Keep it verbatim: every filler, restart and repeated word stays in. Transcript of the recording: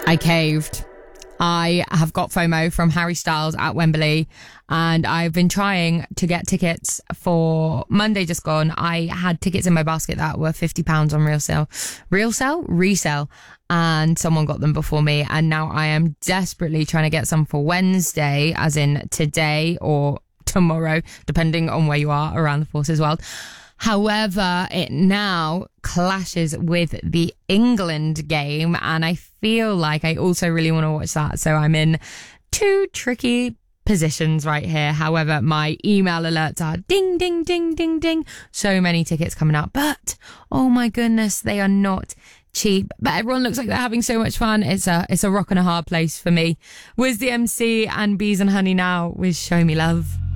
I caved. I have got FOMO from Harry Styles at Wembley, and I've been trying to get tickets for Monday just gone. I had tickets in my basket that were fifty pounds on real sale. Real sale? Resale. And someone got them before me, and now I am desperately trying to get some for Wednesday, as in today or tomorrow, depending on where you are around the Forces world. However, it now clashes with the England game, and I feel like I also really want to watch that. So I'm in two tricky positions right here. However, my email alerts are ding, ding, ding, ding, ding. So many tickets coming out, but oh my goodness, they are not cheap. But everyone looks like they're having so much fun. It's a, it's a rock and a hard place for me. Where's the M C and Bees and Honey now with Show Me Love?